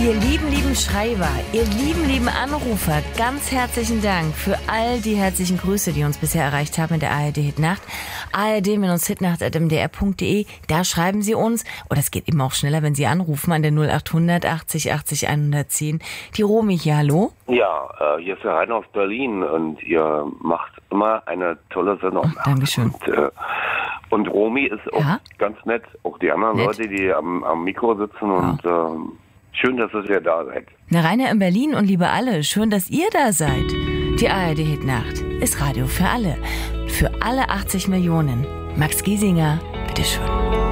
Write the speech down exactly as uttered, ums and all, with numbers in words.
Ihr lieben, lieben Schreiber, ihr lieben, lieben Anrufer, ganz herzlichen Dank für all die herzlichen Grüße, die uns bisher erreicht haben in der A R D Hitnacht. A R D-hitnacht at m d r punkt d e, da schreiben Sie uns, oder es geht eben auch schneller, wenn Sie anrufen an der null achthundert achtzig achtzig hundertzehn. Die Romy hier, hallo? Ja, äh, hier ist der Rainer aus Berlin und ihr macht immer eine tolle Sendung. Oh, Dankeschön. Und, äh, und Romy ist auch ja? ganz nett, auch die anderen nett. Leute, die am, am Mikro sitzen ja. und äh, schön, dass ihr ja da seid. Na, Rainer in Berlin und liebe alle, schön, dass ihr da seid. Die A R D Hitnacht ist Radio für alle. Für alle achtzig Millionen. Max Giesinger, bitteschön.